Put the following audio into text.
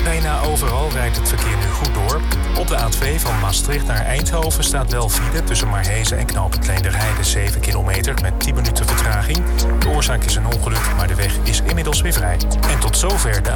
Bijna overal rijdt het verkeer nu goed door. Op de A2 van Maastricht naar Eindhoven staat wel file tussen Maarhezen en knooppunt Leenderheide 7 kilometer met 10 minuten vertraging. De oorzaak is een ongeluk, maar de weg is inmiddels weer vrij. En tot zover de